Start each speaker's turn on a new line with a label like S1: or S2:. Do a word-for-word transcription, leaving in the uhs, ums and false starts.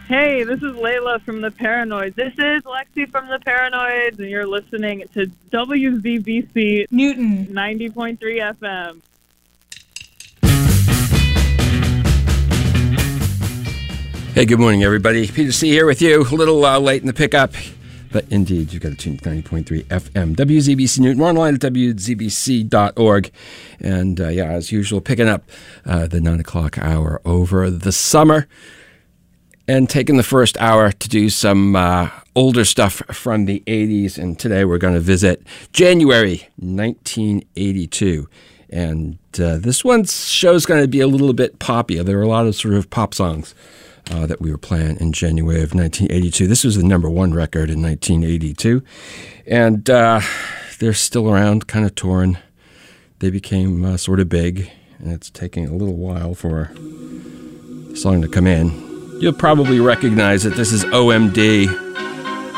S1: Hey, this is Layla from The Paranoids. This is Lexi from The Paranoids, and you're listening to W Z B C
S2: Newton
S1: ninety point three F M.
S3: Hey, good morning, everybody. Peter C. here with you. A little uh, late in the pickup, but indeed, you've got to tune to ninety point three F M. W Z B C Newton. We're online at W Z B C dot org. And, uh, yeah, as usual, picking up uh, the nine o'clock hour over the summer and taking the first hour to do some uh, older stuff from the eighties. And today we're going to visit January nineteen eighty-two. And uh, this one's show's going to be a little bit poppy. There are a lot of sort of pop songs Uh, that we were playing in January of nineteen eighty-two. This was the number one record in nineteen eighty-two. And uh, they're still around, kind of touring. They became uh, sort of big, and it's taking a little while for the song to come in. You'll probably recognize it. This is O M D.